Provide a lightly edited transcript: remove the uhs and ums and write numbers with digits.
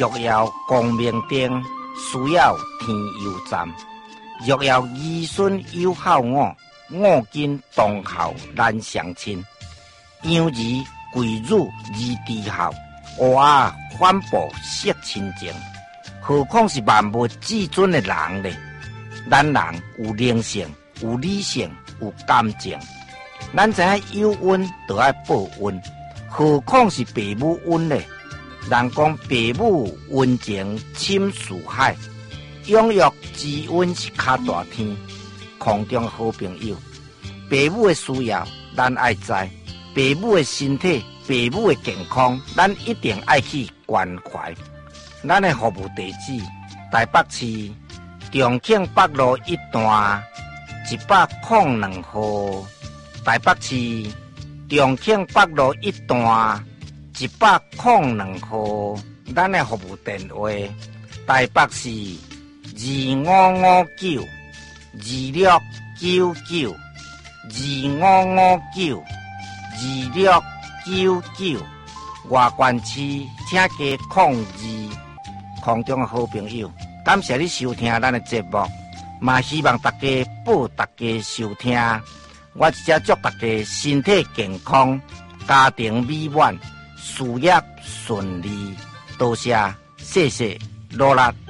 若要光明灯，需要天油站。若要儿孙友好我，我今同校难相亲。养儿贵辱而低孝，乌鸦反哺惜亲情。何况是万物至尊的人呢？咱人有灵性，有理性，有感情。咱知影有恩就要报恩，何况是父母恩呢？人讲父母恩情深似海，养育之恩是较大天。空中好朋友，父母的需要咱爱知，父母的身体、父母的健康，咱一定爱去关怀。咱的服务地址：台北市重庆北路1段102号。台北市重庆北路1段102号。咱的服务电话：台北市2559269925592699。外县市请加02。空中的好朋友，感谢你收听咱的节目，嘛希望大家报大家收听。我只祝大家身体健康，家庭美满，事业顺利。多谢，谢谢，努力。